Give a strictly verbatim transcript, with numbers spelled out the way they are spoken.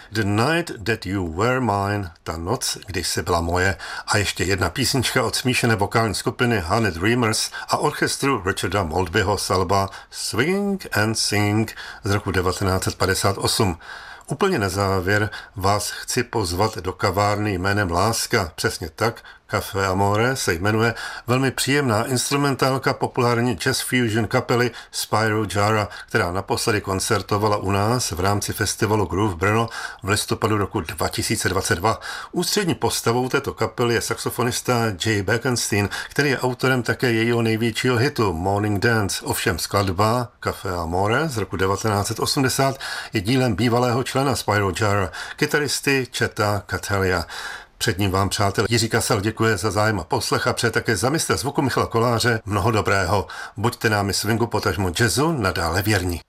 The Night That You Were Mine, ta noc, když jsi byla moje, a ještě jedna písnička od smíšené vokální skupiny Honey Dreamers a orchestru Richarda Maltbyho z alba Swinging and Singing z roku devatenáct set padesát osm. Úplně na závěr vás chci pozvat do kavárny jménem Láska. Přesně tak, Café Amore se jmenuje velmi příjemná instrumentálka populární jazz fusion kapely Spyro Gyra, která naposledy koncertovala u nás v rámci festivalu Groove Brno v listopadu roku dva tisíce dvacet dva. Ústřední postavou této kapely je saxofonista Jay Bekenstein, který je autorem také jejího největšího hitu Morning Dance. Ovšem skladba Café Amore z roku devatenáct set osmdesát je dílem bývalého člena Spyro Gyra, kytaristy Cheta Catellia. Před ním vám, přátel, Jiří Kasal děkuje za zájem a poslech a přeje také za mistra zvuku Michala Koláře mnoho dobrého. Buďte námi swingu potažmo jazzu nadále věrní.